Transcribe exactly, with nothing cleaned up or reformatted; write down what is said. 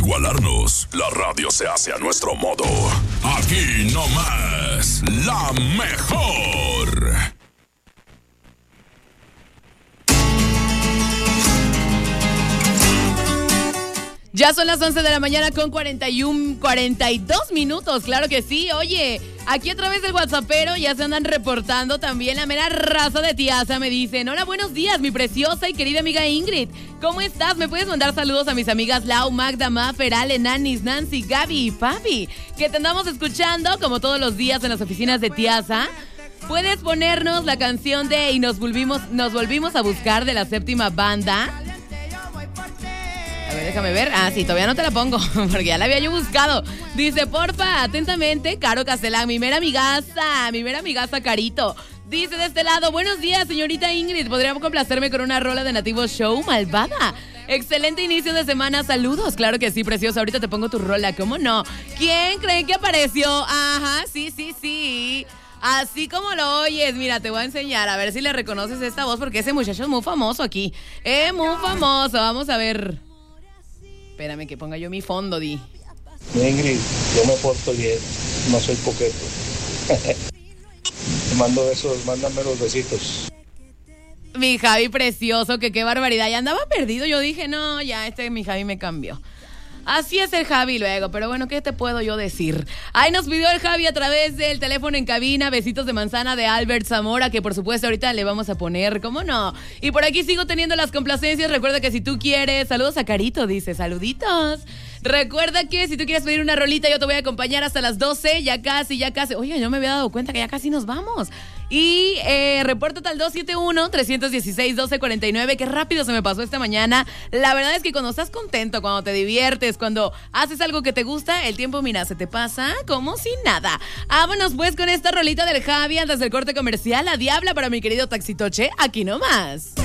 igualarnos, la radio se hace a nuestro modo. Aquí no más, la mejor. Ya son las once de la mañana con cuarenta y uno, cuarenta y dos minutos, claro que sí. Oye, aquí a través del WhatsAppero ya se andan reportando también la mera raza de Tiaza. Me dicen, hola, buenos días, mi preciosa y querida amiga Ingrid. ¿Cómo estás? ¿Me puedes mandar saludos a mis amigas Lau, Magda, Mafer, Ale, Nanis, Nancy, Gaby y Papi? Que te andamos escuchando como todos los días en las oficinas de Tiaza. ¿Puedes ponernos la canción de Y nos volvimos, nos volvimos a buscar de la séptima banda? A ver, déjame ver. Ah, sí, todavía no te la pongo, porque ya la había yo buscado. Dice, porfa, atentamente, Caro Castelán, mi mera amigaza, mi mera amigaza Carito. Dice de este lado, buenos días, señorita Ingrid, ¿podría complacerme con una rola de Nativo Show, Malvada? Excelente inicio de semana, saludos. Claro que sí, preciosa, ahorita te pongo tu rola, ¿cómo no? ¿Quién cree que apareció? Ajá, sí, sí, sí. Así como lo oyes, mira, te voy a enseñar, a ver si le reconoces esta voz, porque ese muchacho es muy famoso aquí. Es muy famoso, vamos a ver. Espérame que ponga yo mi fondo, Di. Ingrid, yo me porto bien, no soy coqueto. Te mando besos, mándame los besitos. Mi Javi precioso, que qué barbaridad. Ya andaba perdido, yo dije, no, ya este mi Javi me cambió. Así es el Javi luego, pero bueno, ¿qué te puedo yo decir? Ahí nos pidió el Javi a través del teléfono en cabina, besitos de manzana de Albert Zamora, que por supuesto ahorita le vamos a poner, ¿cómo no? Y por aquí sigo teniendo las complacencias, recuerda que si tú quieres, saludos a Carito, dice, saluditos. Recuerda que si tú quieres pedir una rolita, yo te voy a acompañar hasta las doce, ya casi, ya casi. Oye, yo me había dado cuenta que ya casi nos vamos. Y eh, repórtate al dos siete uno, tres uno seis, uno dos cuatro nueve. Qué rápido se me pasó esta mañana. La verdad es que cuando estás contento, cuando te diviertes, cuando haces algo que te gusta, el tiempo, mira, se te pasa como si nada. Vámonos pues con esta rolita del Javi antes del corte comercial. La diabla para mi querido Taxitoche, aquí nomás.